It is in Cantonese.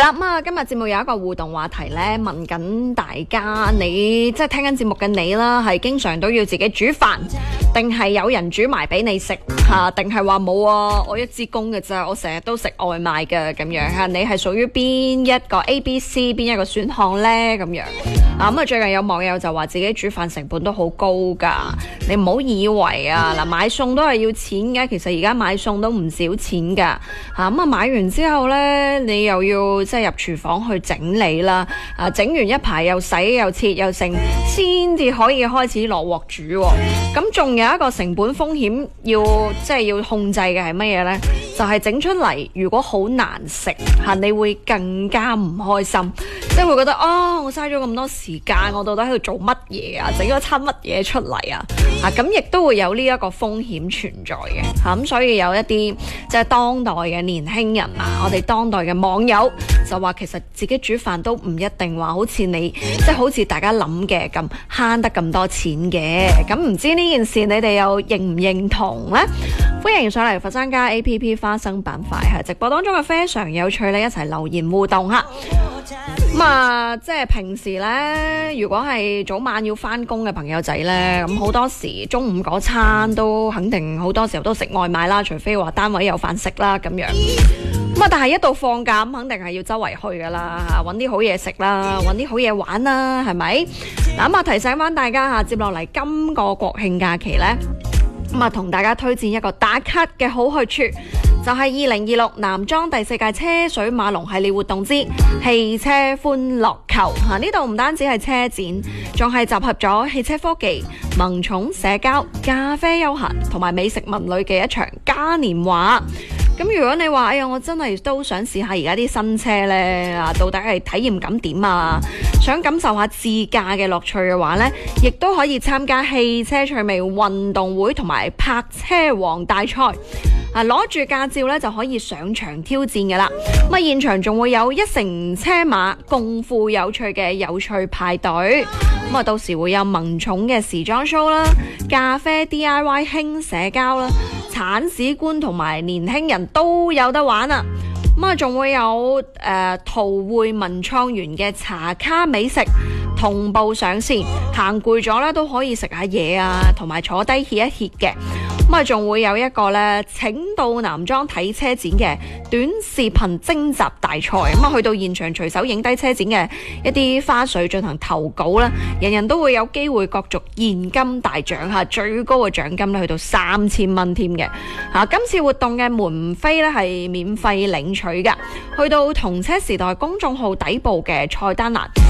啦，咁今日節目有一個互動話題咧，問緊大家，你即係聽緊節目嘅你啦，係經常都要自己煮飯，定係有人煮埋俾你食吓？定係話冇啊？我一支公嘅咋，我成日都食外賣嘅咁樣吓？你係屬於邊一個 A、B、C 邊一個選項呢？咁樣最近有網友就話自己煮飯成本都好高噶，你唔好以為啊嗱，買餸都係要錢嘅，其實而家買餸都唔少錢噶吓。買完之後呢，你又要即係入廚房去整理啦，整完一排又洗又切又剩，先至可以開始落鑊煮喎。咁仲有一個成本風險要控制嘅係乜嘢呢？就係整出嚟如果好難食吓，你會更加唔開心，即係會覺得我嘥咗咁多時間，我到底喺度做乜嘢啊？整咗餐乜嘢出嚟啊？咁亦都會有呢一個風險存在嘅咁所以有一啲即係當代嘅年輕人我哋當代嘅網友就話，其實自己煮飯都唔一定話好似大家諗嘅咁慳得咁多錢嘅。咁唔知呢件事你哋又認唔認同呢？歡迎上嚟佛山家 APP 花生板塊，係直播當中嘅非常有趣，你一齊留言互動吓。即係平時呢，如果係早晚要翻工嘅朋友仔呢，咁好多時中午嗰餐都肯定好多時候都食外賣啦，除非話單位有飯食啦咁樣。但係一到放假肯定係要周圍去噶啦，搵啲好嘢食啦，搵啲好嘢玩啦，係咪？提醒翻大家接落嚟今個國慶假期呢，同大家推薦一個打卡嘅好去處，就係2026男裝第4屆車水馬龍系列活動之汽車歡樂球。呢度唔單止係車展，仲係集合咗汽車科技、萌寵社交、咖啡休閒同埋美食文旅嘅一場嘉年華。咁如果你話我真係都想試下而家啲新車呢，到底係體驗感點啊？想感受下自駕嘅樂趣嘅話呢，亦都可以參加汽車趣味運動會同埋泊車王大賽。攞住駕照呢，就可以上場挑戰嘅啦。現場仲會有1乘車馬共赴有趣嘅有趣派對。到時會有萌寵嘅時裝 show 啦，咖啡 DIY 輕社交啦，鏟屎官同埋年輕人都有得玩啊！仲會有陶匯文創園嘅茶卡美食同步上線，行攰咗咧都可以食下嘢同埋坐低歇一歇嘅。仲會有一個咧，請到男裝睇車展嘅短視頻徵集大賽。去到現場隨手影低車展嘅一啲花絮進行投稿啦，人人都會有機會角逐現金大獎最高嘅獎金咧去到3000蚊添嘅。今次活動嘅門飛咧係免費領取噶，去到同車時代公眾號底部嘅菜單欄